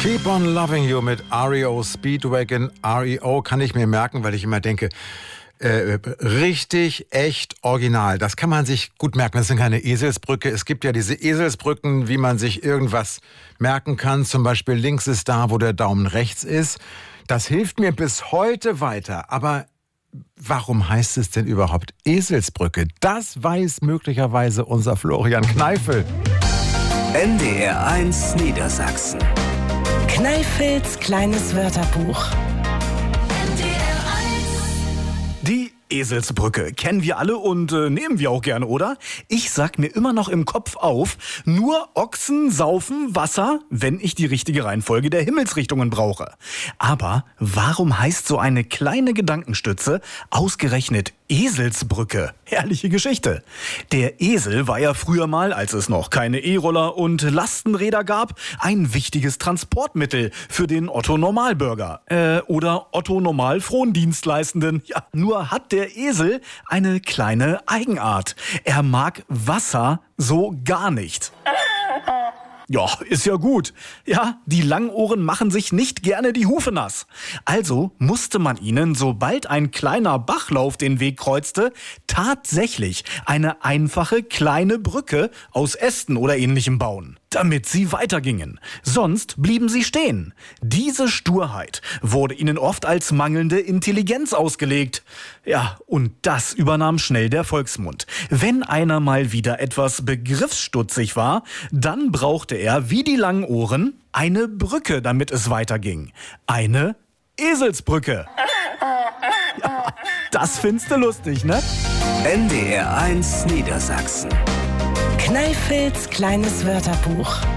Keep on Loving You mit REO Speedwagon. REO kann ich mir merken, weil ich immer denke, richtig, echt, original. Das kann man sich gut merken. Das sind keine Eselsbrücke. Es gibt ja diese Eselsbrücken, wie man sich irgendwas merken kann. Zum Beispiel links ist da, wo der Daumen rechts ist. Das hilft mir bis heute weiter. Aber warum heißt es denn überhaupt Eselsbrücke? Das weiß möglicherweise unser Florian Kneifel. NDR 1 Niedersachsen. Kneifels kleines Wörterbuch. Die Eselsbrücke kennen wir alle und nehmen wir auch gerne, oder? Ich sag mir immer noch im Kopf auf, nur Ochsen saufen Wasser, wenn ich die richtige Reihenfolge der Himmelsrichtungen brauche. Aber warum heißt so eine kleine Gedankenstütze ausgerechnet Eselsbrücke? Herrliche Geschichte. Der Esel war ja früher mal, als es noch keine E-Roller und Lastenräder gab, ein wichtiges Transportmittel für den Otto-Normalbürger. Oder Otto-Normal-Frondienstleistenden. Ja, nur hat der Esel eine kleine Eigenart. Er mag Wasser so gar nicht. Ja, ist ja gut. Ja, die Langohren machen sich nicht gerne die Hufe nass. Also musste man ihnen, sobald ein kleiner Bachlauf den Weg kreuzte, tatsächlich eine einfache kleine Brücke aus Ästen oder Ähnlichem bauen, damit sie weitergingen. Sonst blieben sie stehen. Diese Sturheit wurde ihnen oft als mangelnde Intelligenz ausgelegt. Ja, und das übernahm schnell der Volksmund. Wenn einer mal wieder etwas begriffsstutzig war, dann brauchte er, wie die Langohren, eine Brücke, damit es weiterging. Eine Eselsbrücke. Ja, das findest du lustig, ne? NDR 1 Niedersachsen. Kneifels kleines Wörterbuch.